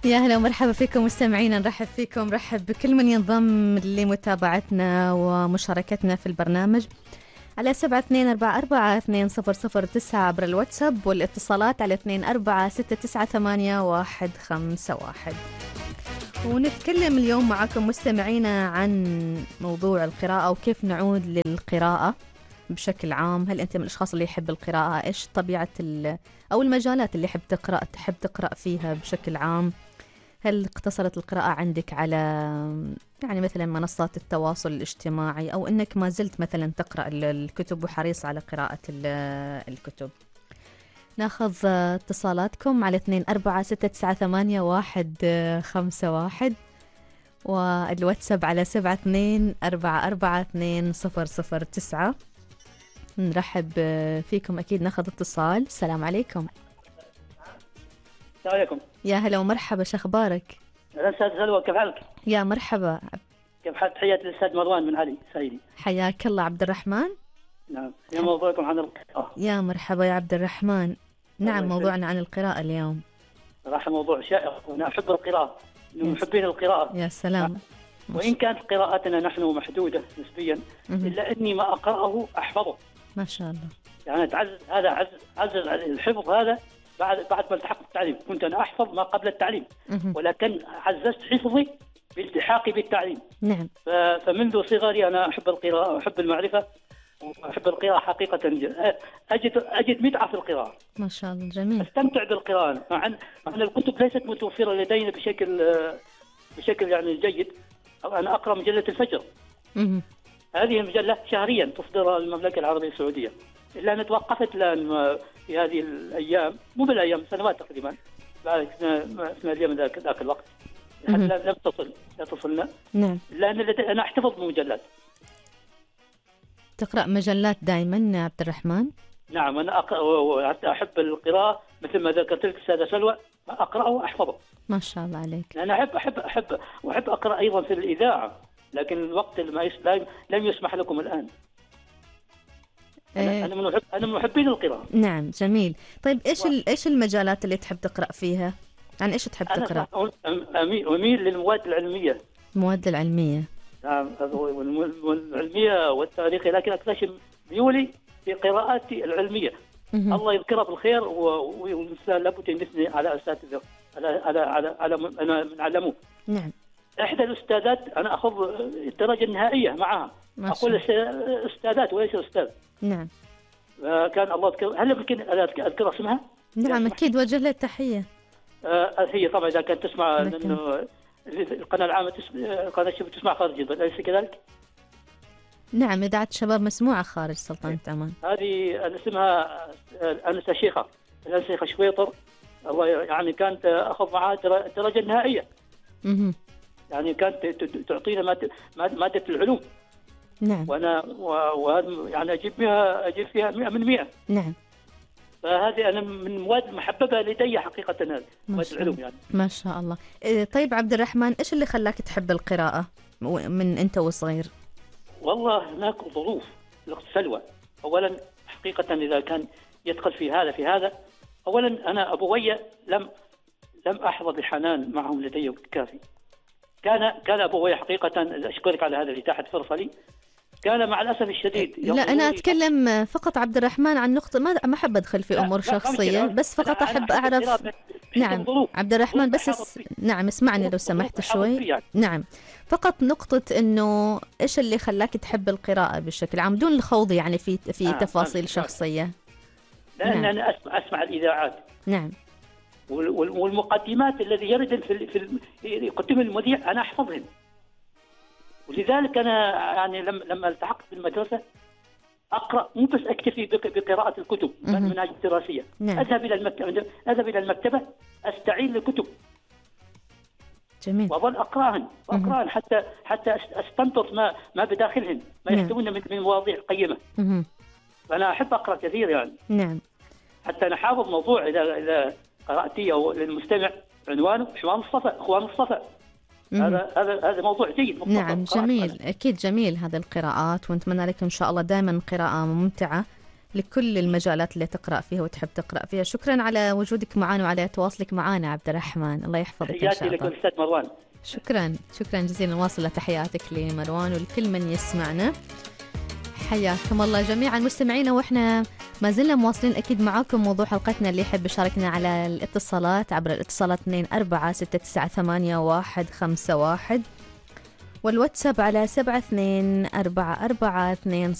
يا هلا ومرحبا فيكم مستمعينا، نرحب فيكم، رحب بكل من ينضم لمتابعتنا ومشاركتنا في البرنامج على 72442009 عبر الواتساب، والاتصالات على 24698151. ونتكلم اليوم معكم مستمعينا عن موضوع القراءة وكيف نعود للقراءة بشكل عام. هل أنت من الأشخاص اللي يحب القراءة؟ إيش طبيعة أو المجالات اللي تحب تقرأ فيها بشكل عام؟ هل اقتصرت القراءة عندك على يعني مثلا منصات التواصل الاجتماعي، أو أنك ما زلت مثلا تقرأ الكتب وحريص على قراءة الكتب؟ ناخذ اتصالاتكم على 24698151 والواتساب على 72442009. نرحب فيكم أكيد. ناخذ اتصال. السلام عليكم. السلام عليكم. يا هلا ومرحبا، شخبارك؟ الأستاذ سلوى، كيف حالك؟ يا مرحبا. كيف حالك؟ تحياتي للأستاذ مروان من علي سعيدي. حياك الله عبد الرحمن. نعم، اليوم موضوعكم عن القراءة. يا مرحبا يا عبد الرحمن. نعم، موضوعنا عن القراءة اليوم. صراحة موضوع شائق، وأنا أحب القراءة، من محبين القراءة. يا سلام. وإن كانت قراءتنا نحن محدودة نسبيا، إلا أني ما أقرأه أحفظه. ما شاء الله. يعني تعزز هذا عزز الحفظ هذا بعد ما التحقت بالتعليم. كنت أنا أحفظ ما قبل التعليم، ولكن عززت حفظي بالتحاقي بالتعليم. نعم. فمنذ صغري أنا أحب القراءة وأحب المعرفة وأحب القراءة حقيقة. أجد متعة في القراءة. ما شاء الله، جميل. أستمتع بالقراءة مع أن الكتب ليست متوفرة لدينا بشكل يعني جيد. أنا أقرأ مجلة الفجر. هذه المجلة شهريا تصدرها المملكة العربية السعودية، إلا أن توقفت الآن في هذه الأيام، مو بالأيام، سنوات تقريبا، بعد اليوم ذاك الوقت لم تصلنا. نعم. لأن أنا أحتفظ بمجلات. تقرأ مجلات دائما عبد الرحمن؟ نعم، أنا أقرأ وحتى أحب القراءة مثل ما ذكرت لك أستاذة سلوى، أقرأه وأحفظه. ما شاء الله عليك. أنا أحب أقرأ أيضا في الإذاعة، لكن الوقت لم يسمح لكم الآن. أنا من محبين القراءة. نعم، جميل. طيب إيش المجالات اللي تحب تقرأ فيها؟ عن إيش تحب تقرأ؟ أنا أميل للمواد العلمية. المواد العلمية. نعم، والعلمية والتاريخية، لكن أكتشف ميولي في قراءاتي العلمية. الله يذكرها بالخير، والإنسان لابد أن يثني على أساتذة على من علموه. نعم. إحدى الأستاذات أنا أخذ الدرجة النهائية معها. أقول أستاذات وليس أستاذ. نعم. كان الله يذكر. هل يمكن أذكر اسمها؟ نعم، أكيد، وجه لها التحية. هي طبعا إذا كانت تسمع، لأنه القناة العامة قناة الشباب تسمع خارج البلد، أليس كذلك؟ نعم، إذاعة شباب مسموعة خارج سلطنة عمان. هذه اسمها أنسة شيخة، الأنسة شويطر. الله يعني كانت أخذ معها الدرجة النهائية. يعني كانت تعطينا مادة العلوم. نعم. وأنا يعني أجيب فيها 100 من 100. نعم. فهذه أنا من المواد المحببة لدي حقيقة، هذه مواد العلوم يعني. ما شاء الله. طيب عبد الرحمن، إيش اللي خلاك تحب القراءة من أنت وصغير؟ والله هناك ظروف. الأخت سلوى، أولا حقيقة إذا كان يدخل في هذا أولا أنا أبوي لم أحظى بحنان معهم لدي كافي. كان أبوي حقيقة، أشكرك على هذا الإتاحة فرصة لي، كان مع الأسف الشديد. لا، أنا أتكلم فقط عبد الرحمن عن نقطة، ما أحب أدخل في أمور شخصية، بس فقط أحب أعرف. نعم عبد الرحمن، بس نعم اسمعني لو سمحت شوي. نعم، فقط نقطة إنه إيش اللي خلاك تحب القراءة بشكل عام دون الخوض يعني في تفاصيل شخصية. لأن أنا أسمع الإذاعات. نعم. والمقدمات الذي يرد في يقدم المذيع أنا أحفظهم. ولذلك أنا يعني لما التحقت بالمدرسة أقرأ، مو بس أكتفي بقراءة الكتب المناهج الدراسية. نعم. أذهب إلى المكتبة أستعين لكتب. جميل. وأظل أقرأهن حتى أستنبط ما بداخلهن، ما يحتوون من مواضيع قيمة. فأنا أحب أقرأ كثير يعني. نعم. حتى أنا حافظ موضوع إذا قرأتي أو للمستمع عنوانه إخوان الصفا. هذا موضوع جيد. نعم، جميل. أكيد جميل هذا القراءات، ونتمنى لك إن شاء الله دائما قراءة ممتعة لكل المجالات اللي تقرأ فيها وتحب تقرأ فيها. شكرا على وجودك معنا وعلى تواصلك معنا عبد الرحمن، الله يحفظك إن تحياتي شاء الله. لكم أستاذ مروان. شكرا جزيلا، واصلة تحياتك لمروان ولكل من يسمعنا. حياكم الله جميعا مستمعينا، واحنا ما زلنا مواصلين اكيد معاكم موضوع حلقتنا. اللي يحب يشاركنا على الاتصالات عبر الاتصالات 24698151 والواتساب على 724442